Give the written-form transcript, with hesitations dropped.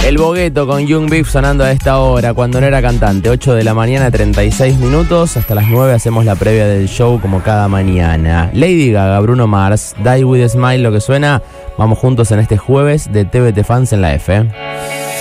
El Bogueto con Young Beef sonando a esta hora, cuando no era cantante. 8 de la mañana, 36 minutos. Hasta las 9 hacemos la previa del show como cada mañana. Lady Gaga, Bruno Mars, Die With A Smile, lo que suena. Vamos juntos en este jueves de TVT Fans en la F.